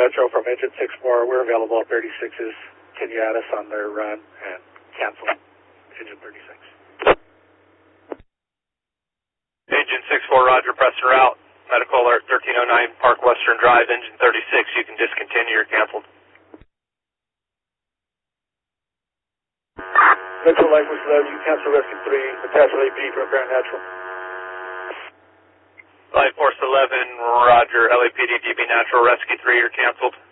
Metro from engine 6-4. We're available at 36s. Can you add us on their run and cancel engine 36? Engine 6-4, roger, pressing route. Medical alert 1309 Park Western Drive, engine 36. You can discontinue or canceled. Metro language load, you cancel rescue 3, attach LAP from Grand Natural. Flight Force 11, roger, LAPD DB Natural, rescue 3, you're canceled.